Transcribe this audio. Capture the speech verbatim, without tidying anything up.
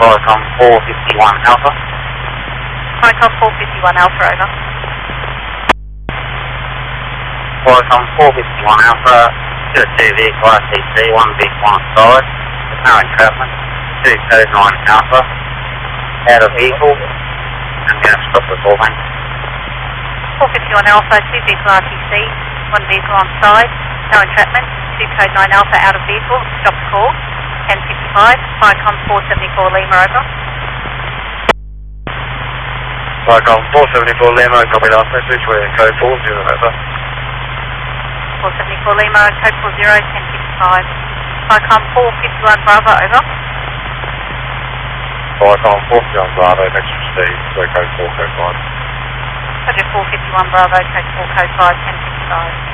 Viacom four fifty-one Alpha. Viacom four fifty-one Alpha, over. Viacom four fifty-one Alpha, two two vehicle R T C, one vehicle on side, apparent entrapment, two code nine Alpha, out of vehicle, I'm going to stop the call, mate. four fifty-one Alpha, two vehicle R T C, one vehicle on side, apparent entrapment, two code nine Alpha, out of vehicle, stop the call, ten fifty-five, Viacom four seventy-four Lima, over. Viacom four seventy-four Lima, copy last message, we're in code four zero, over. four seventy-four Lima, code four zero, ten fifty-five. Viacom four fifty-one Bravo, over. Viacom four fifty-one Bravo, next receive, we're code four, code five. Roger, four fifty-one Bravo, code four, code five, ten fifty-five.